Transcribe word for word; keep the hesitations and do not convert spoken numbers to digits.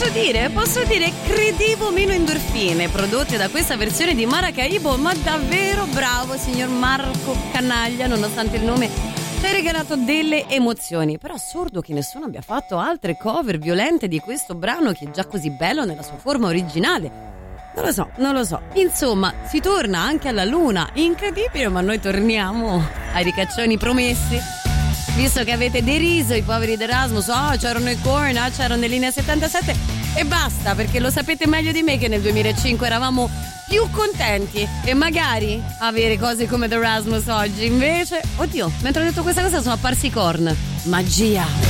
dire, posso dire, credevo meno endorfine prodotte da questa versione di Maracaibo, ma davvero bravo signor Marco Canaglia, nonostante il nome ti hai regalato delle emozioni. Però assurdo che nessuno abbia fatto altre cover violente di questo brano che è già così bello nella sua forma originale. Non lo so, non lo so. Insomma, si torna anche alla luna. Incredibile, ma noi torniamo ai ricaccioni promessi. Visto che avete deriso i poveri d'Erasmus, ah, oh, c'erano i Korn, ah, c'erano le linee settantasette e basta, perché lo sapete meglio di me che nel duemilacinque eravamo più contenti e magari avere cose come The Erasmus oggi. Invece, oddio, mentre ho detto questa cosa sono apparsi i Korn. Magia.